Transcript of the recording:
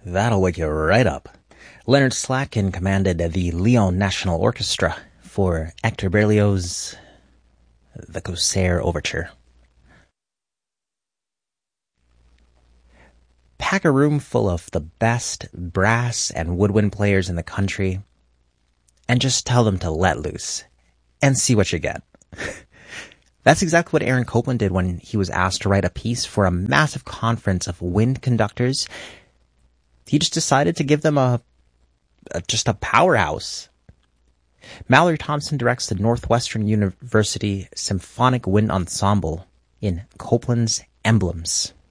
That'll wake you right up. Leonard Slatkin commanded the Lyon National Orchestra for Hector Berlioz' The Corsair Overture. Pack a room full of the best brass and woodwind players in the country and just tell them to let loose and see what you get. That's exactly what Aaron Copland did when he was asked to write a piece for a massive conference of wind conductors. He just decided to give them just a powerhouse. Mallory Thompson directs the Northwestern University Symphonic Wind Ensemble in Copland's Emblems.